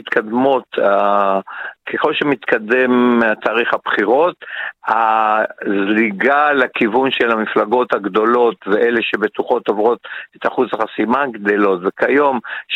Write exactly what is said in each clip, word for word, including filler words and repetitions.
שמתקדמות, ככל שמתקדם תאריך הבחירות, הזליגה לכיוון של המפלגות הגדולות ואלה שבטוחות עוברות את אחוז החסימה גדלות, וכיום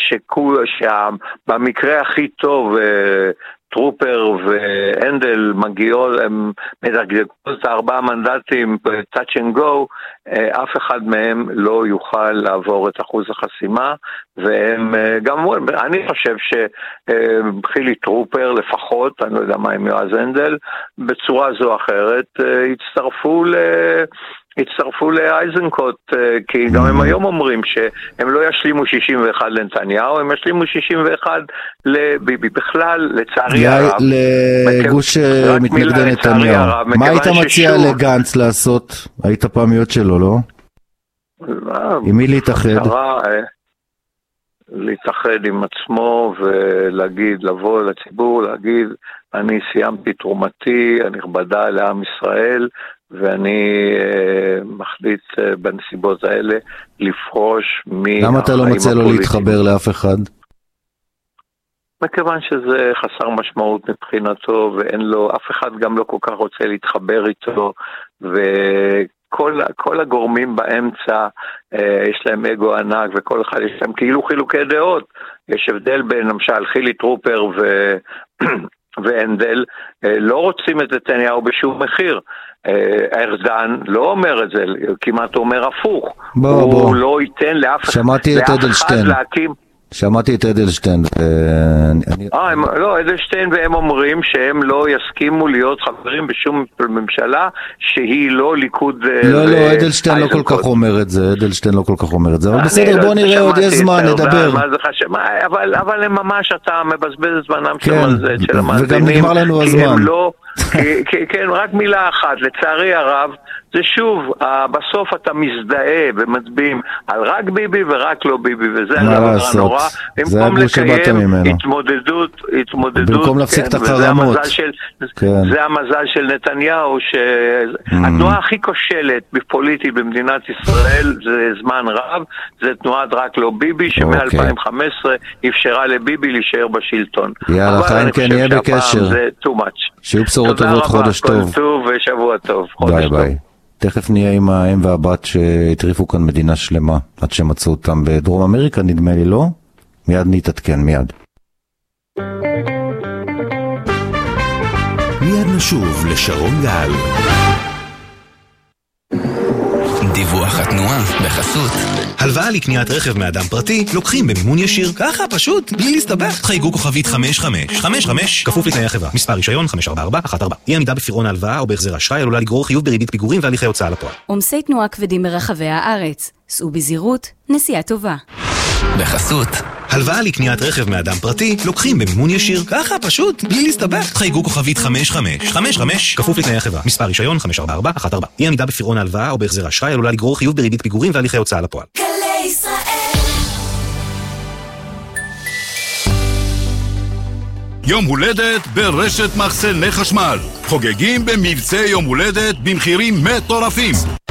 שבמקרה הכי טוב טרופר ואנדל מגיעות, הם מדרגות את ארבעה מנדטים touch and go, אף אחד מהם לא יוכל לעבור את אחוז החסימה, והם גם, אני חושב שחילי טרופר לפחות, אני לא יודע מה עם יועז אנדל, בצורה זו או אחרת, הצטרפו ל... הצטרפו לאייזנקוט, כי גם הם היום אומרים שהם לא ישלימו שישים ואחת לנתניהו, הם ישלימו שישים ואחת לביבי. בכלל, לצערי הרב, לגוש מתנגדי נתניהו. מה היית מציע לגנץ לעשות? היית פעמיות שלו, לא? עם מי להתאחד? להתאחד עם עצמו ולהגיד, לבוא לציבור, להגיד, אני סיימתי תרומתי הנכבדה לעם ישראל, ואני אה, מחליט אה, בנסיבות האלה לפרוש מהחיים למה אתה לא מציע לו להתחבר לאף אחד? מכיוון שזה חסר משמעות מבחינתו, ואין לו, אף אחד גם לא כל כך רוצה להתחבר איתו, וכל כל הגורמים באמצע, אה, יש להם אגו ענק, וכל אחד יש להם כאילו חילוקי דעות. יש הבדל בין למשל חילי טרופר ו... ואנדל, אה, לא רוצים את נתניהו בשום מחיר. ארדן לא אומר את זה, כמעט אומר הפוך. בוא, הוא בוא. לא ייתן לאף, שמעתי את אדלשטיין. להקים... שמעתי את אדלשטיין. אה, הם, לא, אדלשטיין והם אומרים שהם לא יסכימו להיות חברים בשום ממשלה שהיא לא ליכוד... לא, לא, אדלשטיין לא כל כך אומר את זה, אדלשטיין לא כל כך אומר את זה, אבל בסדר, בוא נראה, עוד יש זמן, נדבר. אבל הם ממש, אתה מבזבז את זמנם של המאזינים. וגם נגמר לנו הזמן. כן, רק מילה אחת, לצערי הרב, זה שוב, בסוף אתה מזדהה ומצביעים על רק ביבי ורק לא ביבי, וזה הדבר הנורא, במקום לקיים התמודדות, התמודדות, במקום להפסיק את החרמות. זה המזל של נתניהו, שהתנועה הכי כושלת בפוליטית במדינת ישראל, זה זמן רב, זה תנועת רק לא ביבי, שמ-אלפיים וחמש עשרה אפשרה לביבי להישאר בשלטון. יאללה, חיים, כן, נהיה בקשר. זה too much. שיהיו בשורות טובות, חודש טוב. כל טוב ושבוע טוב. ביי ביי. תכף נהיה עם האם והבת שהטריפו כאן מדינה שלמה, עד שמצאו אותם בדרום אמריקה, נדמה לי לא? מיד נתעדכן, מיד. מיד נשוב לשרון גל. דיווח התנועה בחסות. הלוואה לקניית רכב מאדם פרטי לוקחים במימון ישיר. ככה פשוט, בלי להסתבך. חייגו כוכבית חמש חמש חמש חמש כפוף לתנאי החברה. מספר רישיון חמש ארבע ארבע אחת ארבע. אי עמידה בפירעון ההלוואה או בהחזר אשראי עלולה לגרור חיוב בריבית פיגורים והליכי הוצאה לפועל. עומסי תנועה כבדים ברחבי הארץ. סעו בזהירות, נסיעה טובה. בחסות. הלוואה לקניית רכב מאדם פרטי לוקחים במימון ישיר. ככה פשוט, בלי להסתבך. חייגו כוכבית חמש חמש חמש חמש כפוף לתנאי החברה. מספר רישיון חמש ארבע ארבע אחת ארבע. אי עמידה בפירעון ההלוואה או בהחזר אשראי עלולה לגרור חיוב בריבית פיגורים והליכי הוצאה לפועל. גלי ישראל. יום הולדת ברשת מחסני חשמל. חוגגים במבצע יום הולדת במחירים מטורפים.